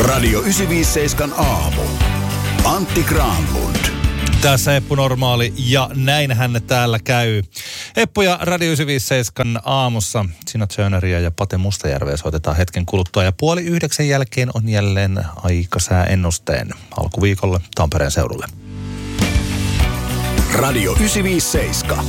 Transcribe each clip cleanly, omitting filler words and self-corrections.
Radio 957 aamu. Antti Granlund. Tässä Eppu Normaali ja näinhän täällä käy. Eppu ja Radio 957 aamussa. Sina Tjörneriä ja Pate Mustajärveä soitetaan hetken kuluttua. Ja 8:30 jälkeen on jälleen aikasääennusteen alkuviikolle Tampereen seudulle. Radio 957.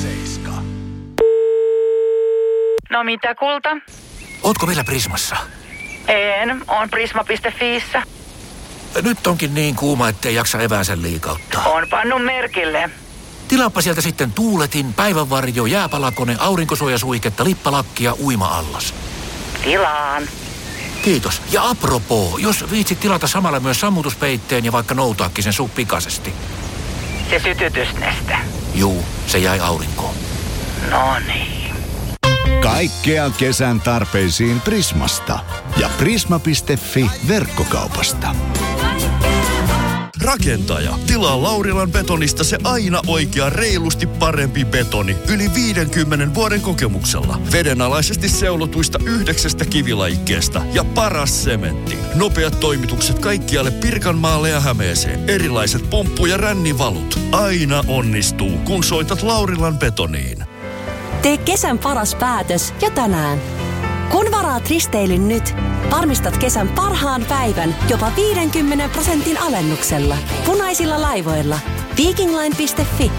No mitä kulta? Ootko vielä Prismassa? En, on prisma.fiissä. Nyt onkin niin kuuma, ettei jaksa eväänsä liikauttaa. On pannut merkille. Tilaappa sieltä sitten tuuletin, päivänvarjo, jääpalakone, aurinkosuojasuihketta, lippalakkia, uima-allas. Tilaan. Kiitos. Ja apropoo, jos viitsit tilata samalla myös sammutuspeitteen ja vaikka noutaakin sen sup pikaisesti. Se sytytysneste. Juu, se jäi aurinkoon. No niin. Kaikkea kesän tarpeisiin Prismasta ja prisma.fi verkkokaupasta. Rakentaja. Tilaa Laurilan Betonista se aina oikea reilusti parempi betoni. Yli 50 vuoden kokemuksella. Vedenalaisesti seulotuista 9 kivilajikkeesta. Ja paras sementti. Nopeat toimitukset kaikkialle Pirkanmaalle ja Hämeeseen. Erilaiset pumppu- ja rännivalut. Aina onnistuu, kun soitat Laurilan Betoniin. Tee kesän paras päätös jo tänään. Kun varaat risteilyn nyt, varmistat kesän parhaan päivän jopa 50% alennuksella. Punaisilla laivoilla. Vikingline.fi